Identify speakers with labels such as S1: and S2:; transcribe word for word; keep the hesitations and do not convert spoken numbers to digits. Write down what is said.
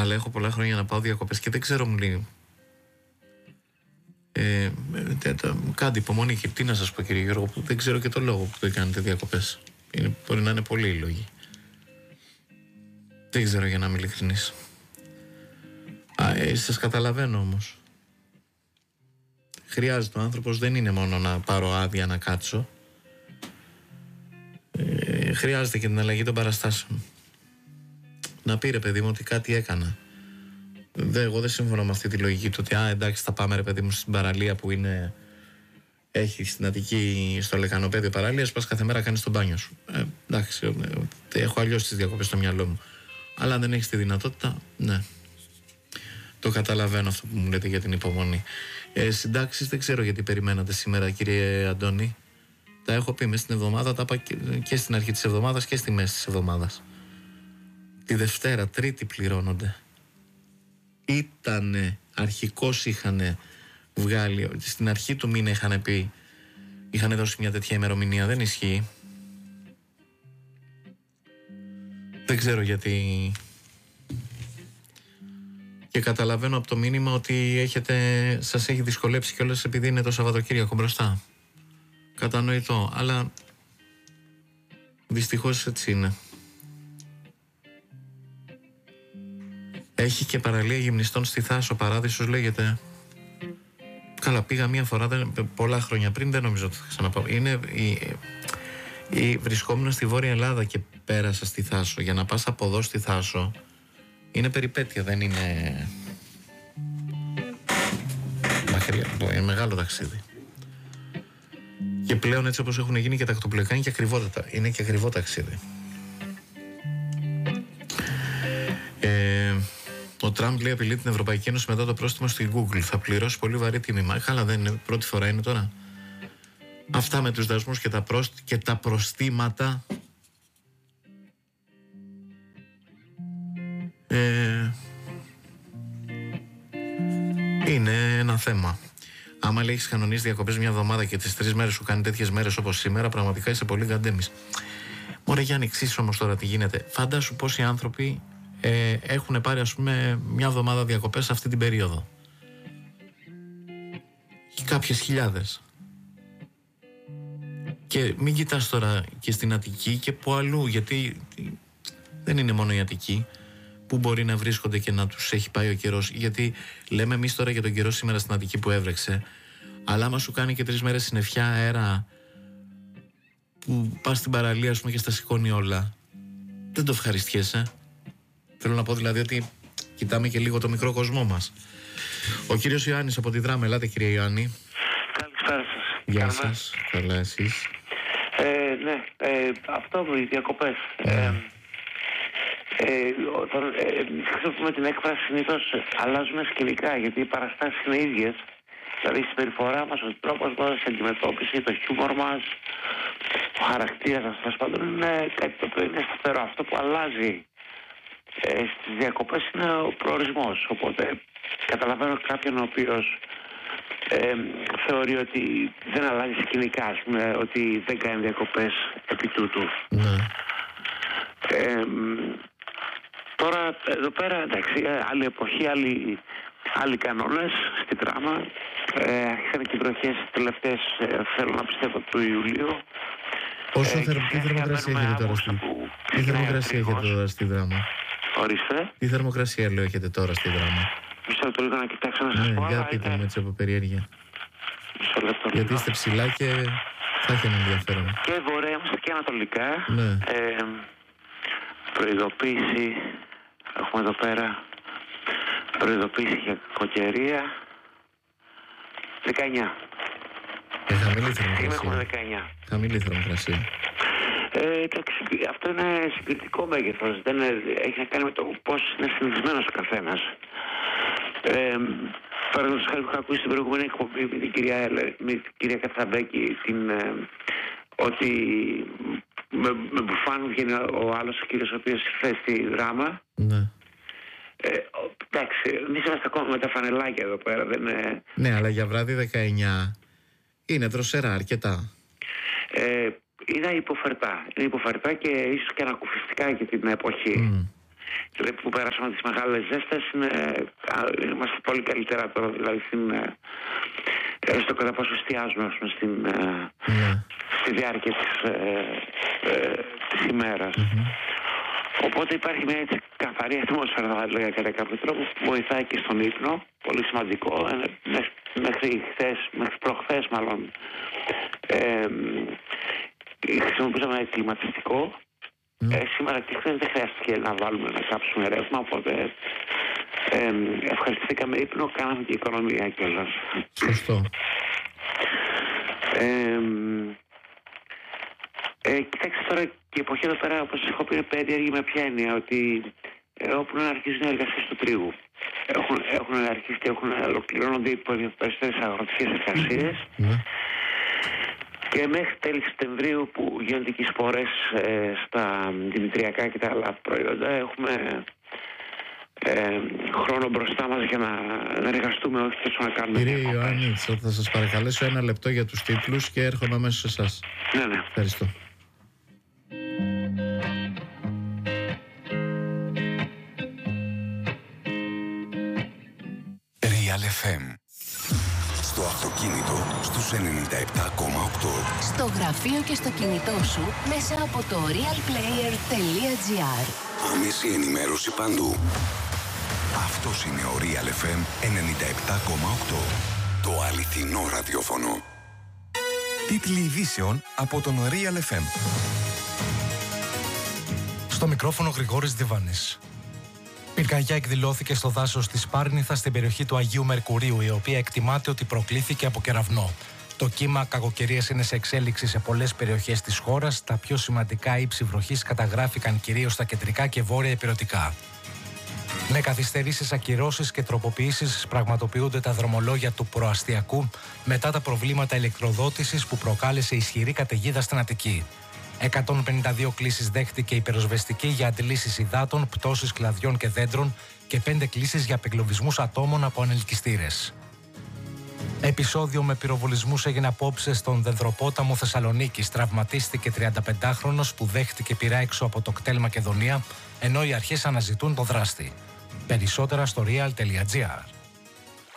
S1: Αλλά έχω πολλά χρόνια να πάω διακοπές και δεν ξέρω, μου λέει. Ε, κάντε υπομονή και τι να σας πω, κύριε Γιώργο, που δεν ξέρω και το λόγο που δεν κάνετε διακοπές. Είναι, μπορεί να είναι πολλοί οι λόγοι. Δεν ξέρω, για να είμαι ειλικρινής. Α, ε, σας καταλαβαίνω όμως. Χρειάζεται ο άνθρωπος, δεν είναι μόνο να πάρω άδεια να κάτσω. Ε, χρειάζεται και την αλλαγή των παραστάσεων. Να πει, ρε παιδί μου, ότι κάτι έκανα. Δε, εγώ δεν συμφωνώ με αυτή τη λογική του ότι α, εντάξει, θα πάμε, ρε παιδί μου, στην παραλία που είναι. Έχει στην Αττική, στο λεκανοπέδιο παραλίας, πας κάθε μέρα, κάνεις τον μπάνιο σου. Ε, εντάξει, ε, έχω αλλιώς τις διακοπές στο μυαλό μου. Αλλά αν δεν έχεις τη δυνατότητα, ναι. Το καταλαβαίνω αυτό που μου λέτε για την υπομονή. Ε, συντάξεις δεν ξέρω γιατί περιμένατε σήμερα, κύριε Αντώνη. Τα έχω πει μες στην εβδομάδα, τα είπα και, και στην αρχή της εβδομάδας και στη μέση της εβδομάδας. Τη Δευτέρα, Τρίτη πληρώνονται. Ήτανε, αρχικώς είχαν βγάλει, στην αρχή του μήνα είχαν πει, είχαν δώσει μια τέτοια ημερομηνία, δεν ισχύει. Δεν ξέρω γιατί. Και καταλαβαίνω από το μήνυμα ότι έχετε, σας έχει δυσκολέψει κιόλας επειδή είναι το Σαββατοκύριακο μπροστά. Κατανοητό, αλλά δυστυχώς έτσι είναι. Έχει και παραλία γυμνιστών στη Θάσο, Παράδεισος λέγεται. Καλά, πήγα μία φορά, δεν, πολλά χρόνια πριν, δεν νομίζω ότι θα ξαναπάω. Είναι, η, η, βρισκόμουν στη Βόρεια Ελλάδα και πέρασα στη Θάσο. Για να πας από εδώ στη Θάσο είναι περιπέτεια, δεν είναι μακριά, είναι μεγάλο ταξίδι. Και πλέον έτσι όπως έχουν γίνει και τα ακτοπλοϊκά είναι και ακριβότατα, είναι και ακριβό ταξίδι. Ε, ο Τραμπ λέει απειλεί την Ευρωπαϊκή Ένωση μετά το πρόστιμο στην Google. Θα πληρώσει πολύ βαρύ τίμημα. Καλά, δεν είναι πρώτη φορά, είναι τώρα. Αυτά με τους δασμούς και τα, προσ... και τα προστήματα. Ε, είναι ένα θέμα. Άμα λέει έχεις κανονίσει διακοπές μια εβδομάδα και τις τρεις μέρες σου κάνει τέτοιες μέρες όπως σήμερα, πραγματικά είσαι πολύ γκαντέμις. Μωρέ Γιάννη, εξής όμως τώρα τι γίνεται. Φαντάσου πόσοι άνθρωποι ε, έχουν πάρει, ας πούμε, μια εβδομάδα διακοπές αυτή την περίοδο. Και κάποιες χιλιάδες. Και μην κοιτάς τώρα και στην Αττική και που αλλού, γιατί δεν είναι μόνο η Αττική που μπορεί να βρίσκονται και να τους έχει πάει ο καιρός. Γιατί λέμε εμείς τώρα για τον καιρό σήμερα στην Αττική που έβρεξε, αλλά άμα σου κάνει και τρεις μέρες συννεφιά, αέρα, που πας στην παραλία, ας πούμε, και στα σηκώνει όλα, δεν το ευχαριστιέσαι. Θέλω να πω δηλαδή ότι κοιτάμε και λίγο το μικρό κοσμό μας. Ο κύριος Ιωάννης από τη Δράμα. Ελάτε, κύριε Ιωάννη.
S2: Καλησπέρα σας.
S1: Γεια σας. Καλά, εσείς?
S2: Ε, ναι, ε, αυτό οι διακοπές. Mm. Ε, ε, όταν ε, χρησιμοποιούμε την έκφραση συνήθως αλλάζουμε σκηνικά, γιατί οι παραστάσεις είναι ίδιες. Δηλαδή η συμπεριφορά μας, ο τρόπος μας, η αντιμετώπιση, το χιούμορ μας, ο χαρακτήρας μας, τέλος πάντων, είναι κάτι το οποίο είναι σταθερό. Αυτό που αλλάζει ε, στις διακοπές είναι ο προορισμός. Οπότε καταλαβαίνω κάποιον ο οποίος ε, θεωρεί ότι δεν αλλάζει σκηνικά, ας πούμε, ότι δεν κάνει διακοπές επί τούτου. Mm. Ε, τώρα εδώ πέρα, εντάξει, άλλη εποχή, άλλη, άλλοι κανόνες στη Δράμα. Ε, άρχισαν και οι βροχές τελευταίες, ε, θέλω να πιστεύω, του Ιουλίου.
S1: Όσο ε, θερ, τι θερμοκρασία έχετε τώρα στη, τι θερμοκρασία έχετε τώρα στη Δράμα?
S2: Ορίστε.
S1: Τι θερμοκρασία, λέω, έχετε τώρα στη Δράμα?
S2: Μισό λεπτό λίγο να κοιτάξω να σας
S1: ναι,
S2: πω.
S1: Για πείτε μου έτσι από περιέργεια. Γιατί είστε ψηλά και θα έχει ένα ενδιαφέρον.
S2: Και βορρά είμαστε και ανατολικά.
S1: Ναι.
S2: Ε, προειδοποίηση. Έχουμε εδώ πέρα προειδοποίηση για κακοκαιρία. δεκαεννιά.
S1: Ε, χαμηλή θερμοκρασία.
S2: Έχουμε δεκαεννιά.
S1: Χαμηλή θερμοκρασία.
S2: Ε, εντάξει, αυτό είναι συγκριτικό μέγεθος. Δεν είναι, έχει να κάνει με το πώς είναι συνηθισμένος ο καθένας. Ε, Παραδείγματος χάρη, είχα ακούσει την προηγούμενη εκπομπή με την κυρία, με την κυρία Κατσαμπέκη, την, ε, ότι με, με μπουφάν βγαίνει ο άλλος ο κύριος ο οποίος ήρθε στη Δράμα.
S1: Ναι.
S2: Ε, εντάξει, εμείς είμαστε ακόμα με τα φανελάκια εδώ πέρα. Δεν είναι...
S1: Ναι, αλλά για βράδυ δεκαεννιά είναι δροσερά αρκετά.
S2: Ε, είναι υποφερτά. Είναι υποφερτά και ίσως και ανακουφιστικά για την εποχή. Mm. Δηλαδή που πέρασαμε τις μεγάλες ζέστες, είναι, είμαστε πολύ καλύτερα τώρα, δηλαδή στην, ε, στο κατά πόσο εστιάζουμε, ας πούμε, στην, ε,
S1: ναι.
S2: στη διάρκεια της, ε, ε, της ημέρας. Mm-hmm. Οπότε υπάρχει μια έτσι καθαρή ατμόσφαιρα, θα έλεγα, κατά κάποιο τρόπο, που βοηθάει και στον ύπνο. Πολύ σημαντικό. Μέχρι χθες, μέχρι προχθές μάλλον, ε, χρησιμοποιούσαμε κλιματιστικό. Mm. Ε, σήμερα και χθες δεν χρειάστηκε να βάλουμε, να κάψουμε ρεύμα, οπότε ε, ευχαριστηθήκαμε ύπνο, κάναμε και οικονομία κιόλας.
S1: Σωστό.
S2: Ε, ε, κοιτάξτε τώρα, και η εποχή εδώ πέρα, όπως έχω πει, είναι περίεργη με ποια έννοια, ότι ε, όπου να αρχίζουν οι εργασίες του τρίγου. Έχουν, έχουν αρχίσει και έχουν ολοκληρώνονται οι περισσότερες αγροτικές εργασίες. Mm. Και μέχρι τέλη Σεπτεμβρίου που γίνονται και οι σπορές ε, στα δημητριακά και τα άλλα προϊόντα, έχουμε ε, χρόνο μπροστά μας για να, να εργαστούμε, όχι τόσο να κάνουμε.
S1: Κύριε Ιωάννη, θα σας παρακαλέσω ένα λεπτό για τους τίτλους και έρχομαι αμέσως σε εσάς.
S2: Ναι, ναι.
S1: Ευχαριστώ.
S3: Real εφ εμ. Στο αυτοκίνητο στους ενενήντα επτά κόμμα οκτώ.
S4: Στο γραφείο και στο κινητό σου μέσα από το real player τελεία gr.
S3: Άμεση ενημέρωση παντού. Αυτός είναι ο Real εφ εμ ενενήντα επτά κόμμα οκτώ. Το αληθινό ραδιόφωνο. Τίτλοι ειδήσεων από τον Real εφ εμ.
S5: Στο μικρόφωνο Γρηγόρης Διβάνης. Πυρκαγιά εκδηλώθηκε στο δάσος της Πάρνηθα στην περιοχή του Αγίου Μερκουρίου, η οποία εκτιμάται ότι προκλήθηκε από κεραυνό. Το κύμα κακοκαιρίας είναι σε εξέλιξη σε πολλές περιοχές της χώρας. Τα πιο σημαντικά ύψη βροχής καταγράφηκαν κυρίως στα κεντρικά και βόρεια ηπειρωτικά. Με καθυστερήσεις, ακυρώσεις και τροποποιήσεις πραγματοποιούνται τα δρομολόγια του προαστιακού μετά τα προβλήματα ηλεκτροδότησης που προκάλεσε ισχυρή καταιγίδα στην Αττική. εκατόν πενήντα δύο κλήσεις δέχτηκε η πυροσβεστική για αντλήσεις υδάτων, πτώσεις κλαδιών και δέντρων και πέντε κλήσεις για απεγκλωβισμούς ατόμων από ανελκυστήρες. Επεισόδιο με πυροβολισμούς έγινε απόψε στον Δεντροπόταμο Θεσσαλονίκης. Τραυματίστηκε τριανταπεντάχρονος που δέχτηκε πυρά έξω από το κτέλ Μακεδονία, ενώ οι αρχές αναζητούν τον δράστη. Περισσότερα στο real τελεία gr.